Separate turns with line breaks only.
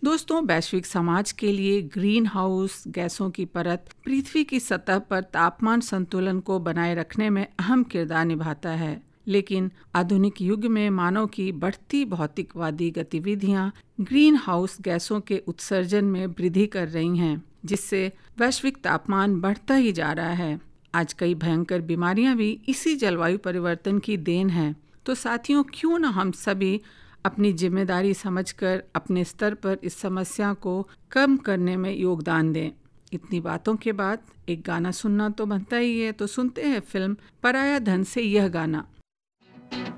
दोस्तों, वैश्विक समाज के लिए ग्रीन हाउस गैसों की परत पृथ्वी की सतह पर तापमान संतुलन को बनाए रखने में अहम किरदार निभाता है। लेकिन आधुनिक युग में मानव की बढ़ती भौतिकवादी गतिविधियां ग्रीन हाउस गैसों के उत्सर्जन में वृद्धि कर रही हैं, जिससे वैश्विक तापमान बढ़ता ही जा रहा है। आज कई भयंकर बीमारियां भी इसी जलवायु परिवर्तन की देन हैं। तो साथियों, क्यों न हम सभी अपनी जिम्मेदारी समझकर अपने स्तर पर इस समस्या को कम करने में योगदान दें। इतनी बातों के बाद एक गाना सुनना तो बनता ही है, तो सुनते हैं फिल्म पराया धन से यह गाना।